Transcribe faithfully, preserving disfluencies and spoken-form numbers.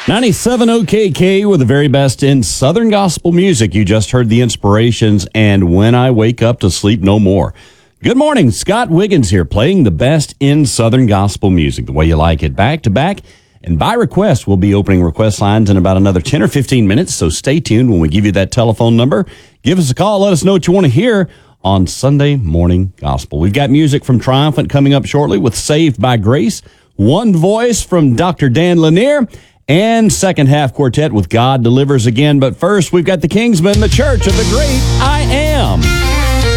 ninety-seven O K K with the very best in Southern gospel music. You just heard the Inspirations and When I Wake Up to Sleep No More. Good morning, Scott Wiggins here, playing the best in Southern gospel music, the way you like it, back to back. And by request, we'll be opening request lines in about another ten or fifteen minutes, so stay tuned when we give you that telephone number. Give us a call, let us know what you want to hear on Sunday Morning Gospel. We've got music from Triumphant coming up shortly with Saved by Grace, One Voice from Doctor Dan Lanier, and second half quartet with God Delivers Again. But first, we've got the Kingsmen, the Church of the Great I Am.